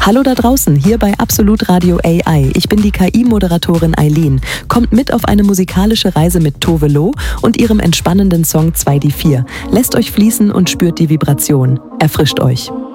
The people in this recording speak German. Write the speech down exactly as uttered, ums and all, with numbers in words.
Hallo da draußen, hier bei Absolut Radio A I. Ich bin die K I-Moderatorin Eileen. Kommt mit auf eine musikalische Reise mit Tove Lo und ihrem entspannenden Song zwei die vier. Lässt euch fließen und spürt die Vibration. Erfrischt euch.